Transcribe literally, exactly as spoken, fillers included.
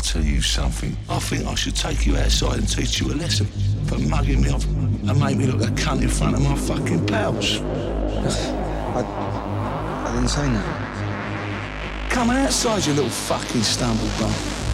tell you something. I think I should take you outside and teach you a lesson for mugging me off and make me look a cunt in front of my fucking pals. I, I didn't say that. Come on outside, you little fucking stumble bum.